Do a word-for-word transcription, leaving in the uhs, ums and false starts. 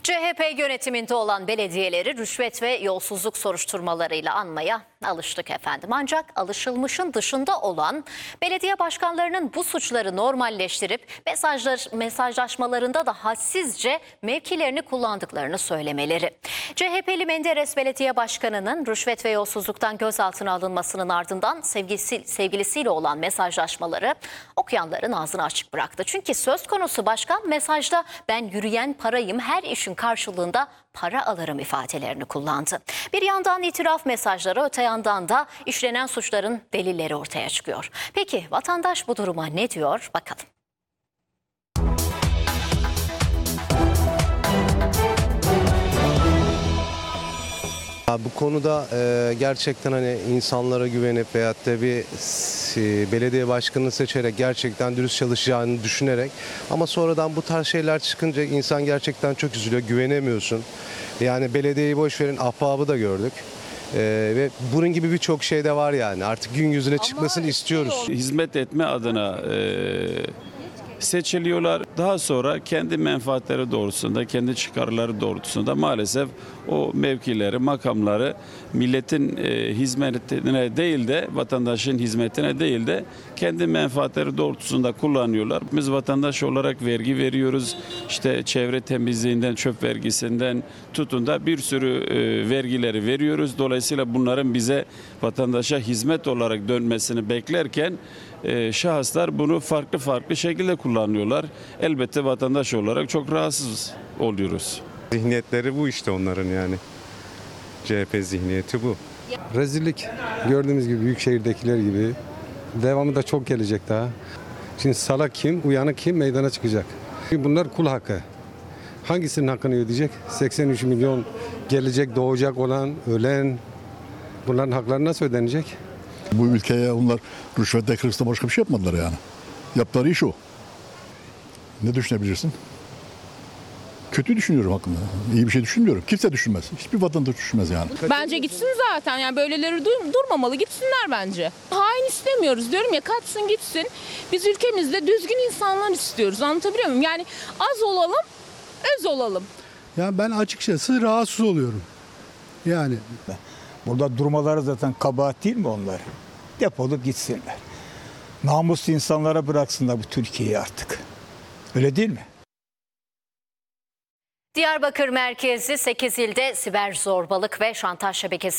C H P yönetiminde olan belediyeleri rüşvet ve yolsuzluk soruşturmalarıyla anmaya alıştık efendim. Ancak alışılmışın dışında olan belediye başkanlarının bu suçları normalleştirip mesajlar, mesajlaşmalarında da hadsizce mevkilerini kullandıklarını söylemeleri. C H P'li Menderes Belediye Başkanı'nın rüşvet ve yolsuzluktan gözaltına alınmasının ardından sevgilisi, sevgilisiyle olan mesajlaşmaları okuyanların ağzını açık bıraktı. Çünkü söz konusu başkan mesajda "ben yürüyen parayım, her işin karşılığında para alırım" ifadelerini kullandı. Bir yandan itiraf mesajları, öte yandan da işlenen suçların delilleri ortaya çıkıyor. Peki vatandaş bu duruma ne diyor? Bakalım. Bu konuda e, gerçekten hani insanlara güvenip veyahut da bir e, belediye başkanını seçerek gerçekten dürüst çalışacağını düşünerek, ama sonradan bu tarz şeyler çıkınca insan gerçekten çok üzülüyor, güvenemiyorsun. Yani belediyeyi boş verin, ahbabı da gördük. Ee, ve bunun gibi birçok şey de var yani. Artık gün yüzüne çıkmasını istiyoruz. Hizmet etme adına e, seçiliyorlar. Daha sonra kendi menfaatleri doğrultusunda, kendi çıkarları doğrultusunda maalesef o mevkileri, makamları milletin e, hizmetine değil de vatandaşın hizmetine değil de kendi menfaatleri doğrultusunda kullanıyorlar. Biz vatandaş olarak vergi veriyoruz. İşte çevre temizliğinden, çöp vergisinden tutun da bir sürü e, vergileri veriyoruz. Dolayısıyla bunların bize, vatandaşa hizmet olarak dönmesini beklerken e, şahıslar bunu farklı farklı şekilde kullanıyorlar. Elbette vatandaş olarak çok rahatsız oluyoruz. Zihniyetleri bu işte onların yani. C H P zihniyeti bu. Rezillik. Gördüğümüz gibi büyük şehirdekiler gibi. Devamı da çok gelecek daha. Şimdi salak kim, uyanık kim meydana çıkacak. Bunlar kul hakkı. Hangisinin hakkını ödeyecek? seksen üç milyon gelecek, doğacak olan, ölen. Bunların hakları nasıl ödenecek? Bu ülkeye onlar rüşvetle kırıksa başka bir şey yapmadılar yani. Yaptıkları iş o. Ne düşünebilirsin? Kötü düşünüyorum hakkında. İyi bir şey düşünmüyorum. Kimse düşünmez. Hiçbir vatandaş düşünmez yani. Bence gitsin zaten. Yani böyleleri dur- durmamalı. Gitsinler bence. Hain istemiyoruz diyorum ya, kaçsın gitsin. Biz ülkemizde düzgün insanlar istiyoruz. Anlatabiliyor muyum? Yani az olalım, öz olalım. Yani ben açıkçası rahatsız oluyorum. Yani Burada durmaları zaten kabahat değil mi onlar? Depolup gitsinler. Namuslu insanlara bıraksınlar bu Türkiye'yi artık. Öyle değil mi? Diyarbakır merkezli sekiz ilde siber zorbalık ve şantaj şebekesi